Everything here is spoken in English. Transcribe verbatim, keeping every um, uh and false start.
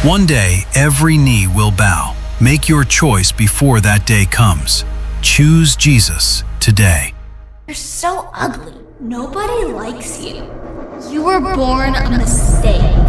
One day, every knee will bow. Make your choice before that day comes. Choose Jesus today. You're so ugly. Nobody likes you. You were born a mistake.